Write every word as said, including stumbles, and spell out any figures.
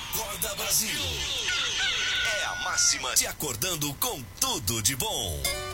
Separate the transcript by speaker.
Speaker 1: Acorda Brasil. É a máxima te acordando com tudo de bom.